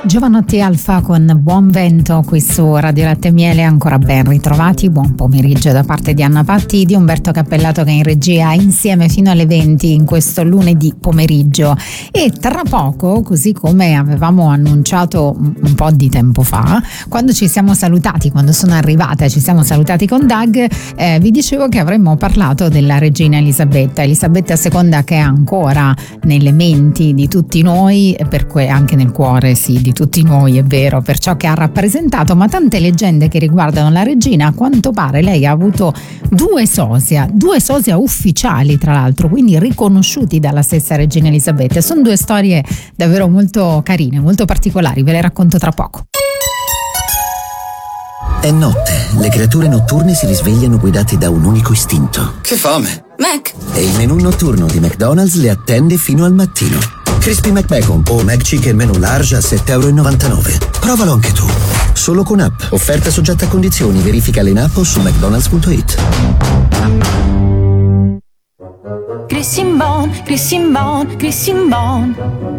Giovanotti Alfa con Buon Vento qui su Radio Latte e Miele, ancora ben ritrovati, buon pomeriggio da parte di Anna Patti, di Umberto Cappellato che è in regia, insieme fino alle 20 in questo lunedì pomeriggio. E tra poco, così come avevamo annunciato un po' di tempo fa, quando ci siamo salutati, quando sono arrivata e ci siamo salutati con Doug, vi dicevo che avremmo parlato della regina Elisabetta II, che è ancora nelle menti di tutti noi, anche nel cuore, sì, di tutti noi, è vero, per ciò che ha rappresentato, ma tante leggende che riguardano la regina. A quanto pare lei ha avuto due sosia ufficiali, tra l'altro, quindi riconosciuti dalla stessa regina Elisabetta. Sono due storie davvero molto carine, molto particolari, ve le racconto tra poco. È notte, le creature notturne si risvegliano guidate da un unico istinto. Che fame! Mac! E il menù notturno di McDonald's le attende fino al mattino. Crispy McBacon o McChicken menù large a €7,99. Provalo anche tu. Solo con app. Offerta soggetta a condizioni. Verificale in app o su mcdonalds.it. Chris in Bon, Chris in Bon, Chris in Bon.